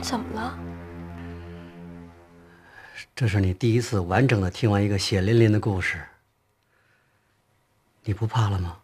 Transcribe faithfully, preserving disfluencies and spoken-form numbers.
怎么了？ 这是你第一次完整的听完一个血淋淋的故事，你不怕了吗？